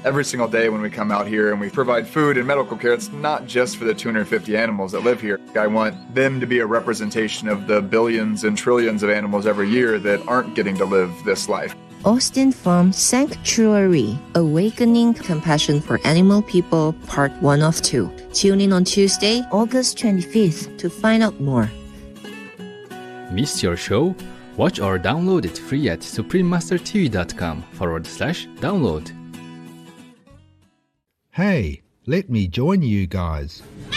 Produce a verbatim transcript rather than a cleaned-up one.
Every single day when we come out here and we provide food and medical care, it's not just for the two hundred fifty animals that live here. I want them to be a representation of the billions and trillions of animals every year that aren't getting to live this life. Austin Farm Sanctuary, Awakening Compassion for Animal People, Part one of two. Tune in on Tuesday, August twenty-fifth to find out more. Missed your show? Watch or download it free at suprememastertv.com forward slash download. Hey, let me join you guys.